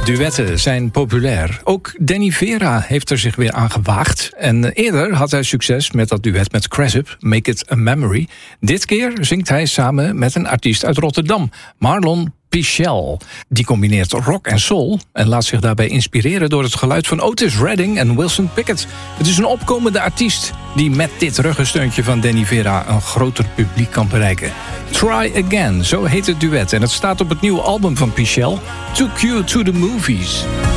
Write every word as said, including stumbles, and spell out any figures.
Duetten zijn populair. Ook Danny Vera heeft er zich weer aan gewaagd. En eerder had hij succes met dat duet met Cresip, Make It a Memory. Dit keer zingt hij samen met een artiest uit Rotterdam, Marlon Pichel. Die combineert rock en soul en laat zich daarbij inspireren door het geluid van Otis Redding en Wilson Pickett. Het is een opkomende artiest die met dit ruggensteuntje van Danny Vera een groter publiek kan bereiken. Try Again, zo heet het duet. En het staat op het nieuwe album van Pichel, Took You to the Movies.